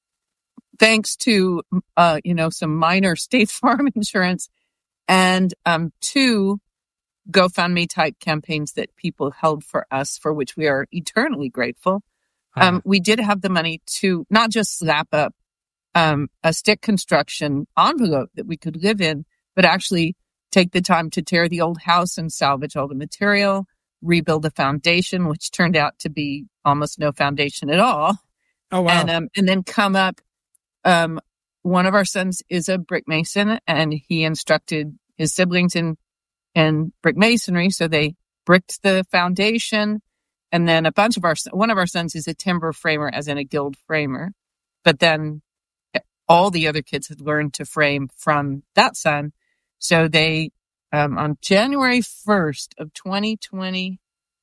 thanks to, uh, you know, some minor State Farm insurance and um, two GoFundMe type campaigns that people held for us, for which we are eternally grateful, uh-huh. um, we did have the money to not just slap up um, a stick construction envelope that we could live in, but actually take the time to tear the old house and salvage all the material, rebuild the foundation, which turned out to be almost no foundation at all. Oh, wow. And, um, and then come up, um, one of our sons is a brick mason, and he instructed his siblings in, in brick masonry. So they bricked the foundation. And then a bunch of our, one of our sons is a timber framer, as in a guild framer. But then all the other kids had learned to frame from that son. So they, um, on January first of twenty twenty-five,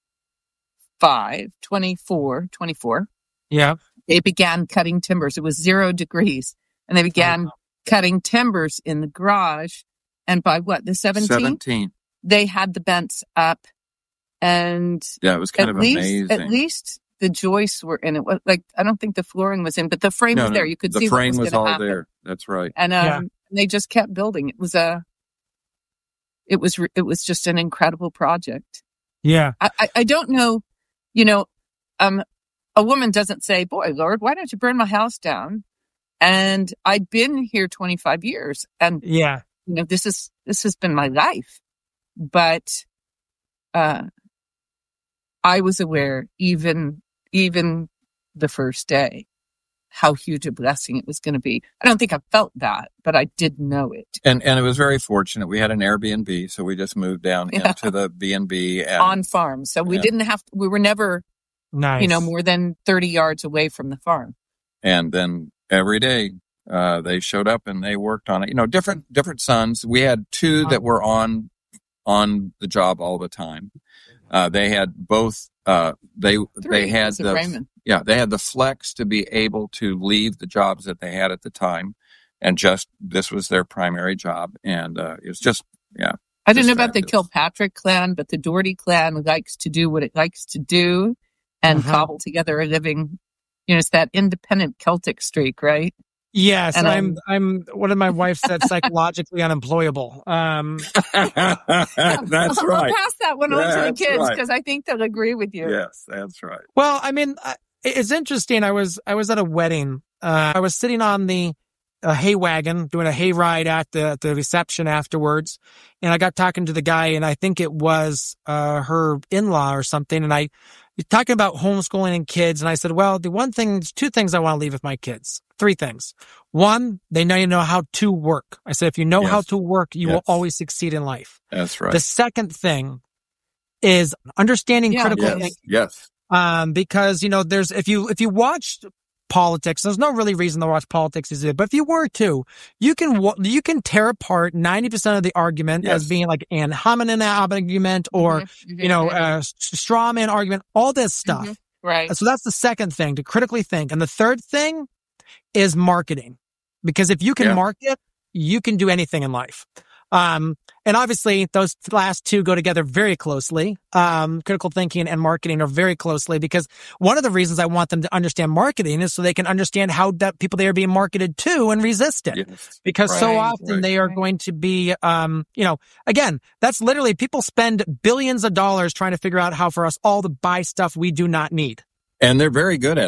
twenty-four, twenty-four, yeah, they began cutting timbers. It was zero degrees, and they began oh. cutting timbers in the garage. And by what, the seventeenth? seventeen. They had the bents up, and yeah, it was kind at of least, amazing. At least the joists were in it. Like, I don't think the flooring was in, but the frame no, was no, there. You could the see frame what was, was all happen. there. That's right. And um, yeah. they just kept building. It was a. It was it was just an incredible project. Yeah, I, I, I don't know, you know, um, a woman doesn't say, "Boy, Lord, why don't you burn my house down?" And I've been here twenty-five years, and yeah, you know, this is this has been my life. But uh, I was aware, even even the first day, how huge a blessing it was going to be. I don't think I felt that, but I did know it. And and it was very fortunate. We had an Airbnb, so we just moved down Yeah. into the B and B On farm. So we Yeah. didn't have, we were never, nice. you know, more than thirty yards away from the farm. And then every day uh, they showed up and they worked on it. You know, different different sons. We had two that were on on the job all the time. Uh, they had both. Uh, they Three. they had It's a the Raymond. yeah they had the flex to be able to leave the jobs that they had at the time, and just this was their primary job. And uh, it was just yeah. I don't know just about the fabulous. Kilpatrick clan, but the Doherty clan likes to do what it likes to do and Uh-huh. cobble together a living. You know, it's that independent Celtic streak, right? Yes, And, I'm. um, I'm. What my wife said, psychologically unemployable. Um, That's I'll, right. I'll pass that one on to the That's kids right. because I think they'll agree with you. Yes, that's right. well, I mean, I- it's interesting. I was. I was at a wedding. Uh, I was sitting on the uh, hay wagon doing a hay ride at the the reception afterwards, and I got talking to the guy, and I think it was uh, her in-law or something, and I. Talking about homeschooling and kids, and I said, well, the one thing, two things I want to leave with my kids. Three things. One, they know you know how to work. I said, if you know Yes. how to work, you Yes. will always succeed in life. That's right. The second thing is understanding Yeah. critical yes, thinking. yes. Um, because, you know, there's, if you, if you watch politics. There's no really reason to watch politics these days, but if you were to, you can you can tear apart ninety percent of the argument Yes. as being like an hominem argument or Mm-hmm. you know a straw man argument, all this stuff. Mm-hmm. Right. So that's the second thing, to critically think. And the third thing is marketing, because if you can Yeah. market, you can do anything in life. Um, and obviously those last two go together very closely. Um, critical thinking and marketing are very closely, because one of the reasons I want them to understand marketing is so they can understand how that people they are being marketed to and resist it. Yes. Because so Right, often right. they are going to be, um, you know, again, that's literally people spend billions of dollars trying to figure out how for us all to buy stuff we do not need. And they're very good at it.